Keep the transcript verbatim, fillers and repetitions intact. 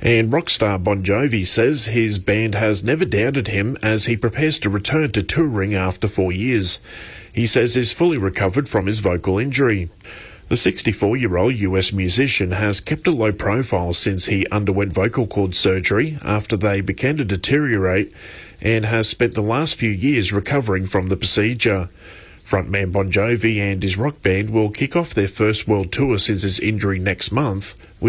And rock star Bon Jovi says his band has never doubted him as he prepares to return to touring after four years. He says he's fully recovered from his vocal injury. The sixty-four-year-old U S musician has kept a low profile since he underwent vocal cord surgery after they began to deteriorate, and has spent the last few years recovering from the procedure. Frontman Bon Jovi and his rock band will kick off their first world tour since his injury next month,